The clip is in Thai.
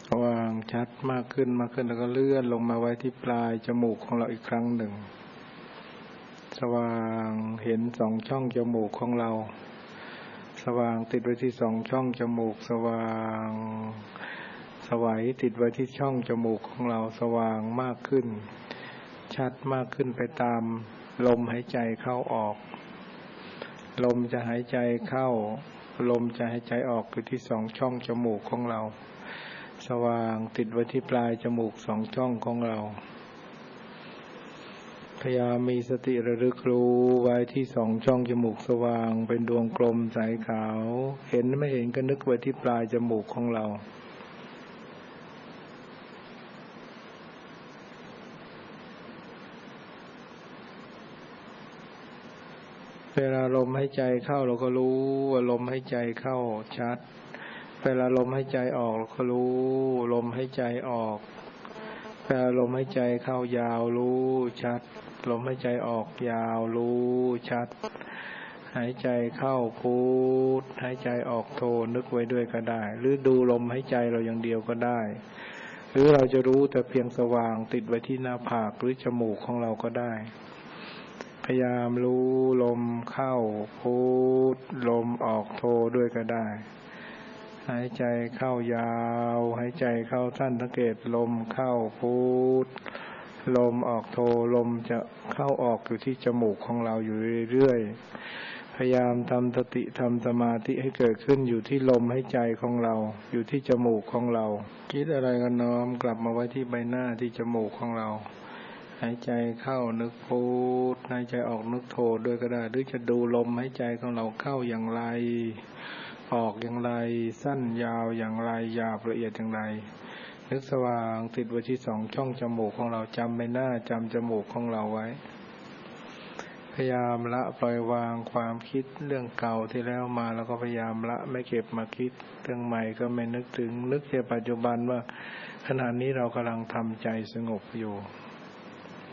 สว่างชัดมากขึ้นแล้วก็เลื่อนลงมาไว้ที่ปลายจมูกของเราอีกครั้งหนึ่งสว่างเห็นสองช่องจมูกของเราสว่างติดไว้ที่สองช่องจมูกสว่างสวัยติดไว้ที่ช่องจมูกของเราสว่างมากขึ้นชัดมากขึ้นไปตามลมหายใจเข้าออกลมจะหายใจเข้าลมจะหายใจออกอยู่ที่สองช่องจมูกของเราสว่างติดไว้ที่ปลายจมูกสองช่องของเราพยายามมีสติระลึกรู้ไว้ที่สองช่องจมูกสว่างเป็นดวงกลมใสขาวเห็นไม่เห็นก็นึกไว้ที่ปลายจมูกของเราเวลาลมหายใจเข้าเราก็รู้ว่าลมหายใจเข้าชัดเวลาลมหายใจออกเราก็รู้ลมหายใจออกเวลาลมหายใจเข้ายาวรู้ชัดลมหายใจออกยาวรู้ชัดหายใจเข้าพุทหายใจออกโทนึกไว้ด้วยก็ได้หรือดูลมหายใจเราอย่างเดียวก็ได้หรือเราจะรู้แต่เพียงสว่างติดไว้ที่หน้าผากหรือจมูกของเราก็ได้พยายามรู้ลมเข้าพุทลมออกโทด้วยก็ได้หายใจเข้ายาวหายใจเข้าสั้นสังเกตลมเข้าพุทลมออกโทลมจะเข้าออกอยู่ที่จมูกของเราอยู่เรื่อยๆพยายามทำสติทำสมาธิให้เกิดขึ้นอยู่ที่ลมหายใจของเราอยู่ที่จมูกของเราคิดอะไรก็น้อมกลับมาไว้ที่ใบหน้าที่จมูกของเราหายใจเข้านึกพุทหายใจออกนึกโทด้วยก็ได้หรือจะดูลมหายใจของเราเข้าอย่างไรออกอย่างไรสั้นยาวอย่างไรหยาบละเอียดอย่างไรนึกสว่างติดไว้ที่สองช่องจมูกของเราจำใบหน้าจำจมูกของเราไว้พยายามละปล่อยวางความคิดเรื่องเก่าที่แล้วมาแล้วก็พยายามละไม่เก็บมาคิดเรื่องใหม่ก็ไม่นึกถึงนึกแค่ปัจจุบันว่าขณะนี้เรากำลังทำใจสงบอยู่